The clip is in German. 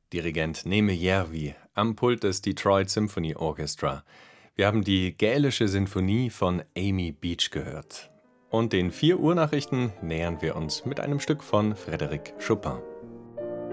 Dirigent Neme Järvi am Pult des Detroit Symphony Orchestra. Wir haben die Gälische Sinfonie von Amy Beach gehört. Und den 4 Uhr Nachrichten nähern wir uns mit einem Stück von Frédéric Chopin.